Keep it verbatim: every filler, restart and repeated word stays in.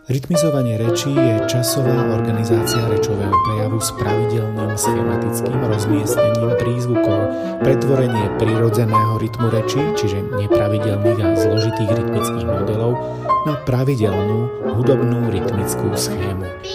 Rytmizovanie rečí je časová organizácia rečového prejavu s pravidelným schematickým rozmiestnením prízvukov, pretvorenie prirodzeného rytmu rečí, čiže nepravidelných a zložitých rytmických modelov, na pravidelnú hudobnú rytmickú schému.